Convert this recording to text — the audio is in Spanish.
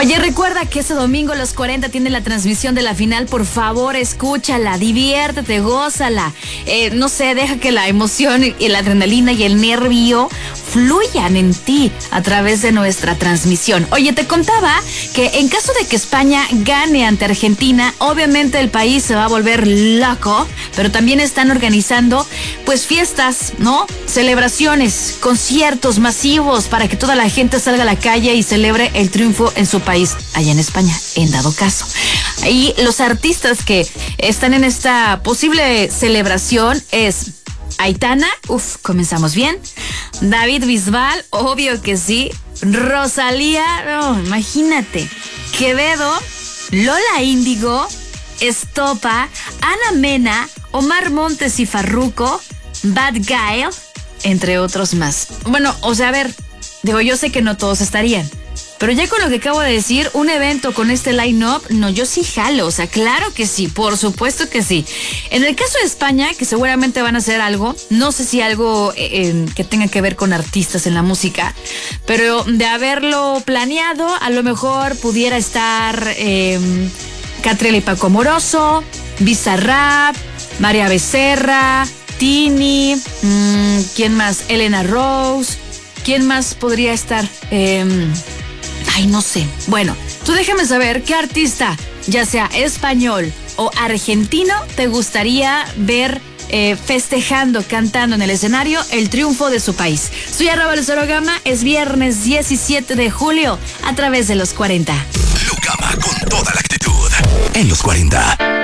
Oye, recuerda que este domingo los 40 tiene la transmisión de la final. Por favor, escúchala, diviértete, gózala. No sé, deja que la emoción y la adrenalina y el nervio fluyan en ti a través de nuestra transmisión. Oye, te contaba que en caso de que España gane ante Argentina, obviamente el país se va a volver loco, pero también están organizando pues fiestas, ¿no? Celebraciones, conciertos masivos para que toda la gente salga a la calle y celebre el triunfo en su país, allá en España, en dado caso. Y los artistas que están en esta posible celebración es Aitana, comenzamos bien. David Bisbal, obvio que sí. Rosalía, no, imagínate. Quevedo, Lola Índigo, Estopa, Ana Mena, Omar Montes y Farruko, Bad Guy, entre otros más. Bueno, o sea, a ver, yo sé que no todos estarían, pero ya con lo que acabo de decir, un evento con este line-up, no, yo sí jalo, o sea, claro que sí, por supuesto que sí. En el caso de España, que seguramente van a hacer algo, no sé si algo que tenga que ver con artistas en la música, pero de haberlo planeado, a lo mejor pudiera estar Catriel y Paco Moroso, Bizarrap, María Becerra, Tini, ¿quién más? Elena Rose, ¿quién más podría estar? No sé. Bueno, tú déjame saber qué artista, ya sea español o argentino, te gustaría ver festejando, cantando en el escenario el triunfo de su país. Soy @LuceroGama, es viernes 17 de julio a través de los 40. Lu Gama con toda la actitud en los 40.